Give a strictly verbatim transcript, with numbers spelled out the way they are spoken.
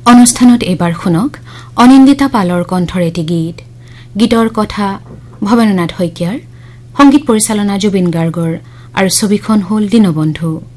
অনুষ্ঠানত এবাৰ শুনক অনিন্দিতা পালৰ কণ্ঠৰ এটি গীত। গীতৰ কথা ভৱেন্দ্ৰনাথ শইকীয়াৰ, সংগীত পৰিচালনা জুবিন গাৰ্গৰ আৰু ছবিখন হ'ল দীনবন্ধু।